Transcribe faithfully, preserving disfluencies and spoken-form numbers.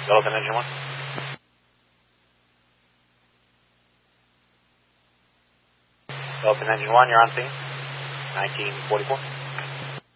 Skeleton engine one. Skeleton engine one, you're on scene. nineteen forty-four.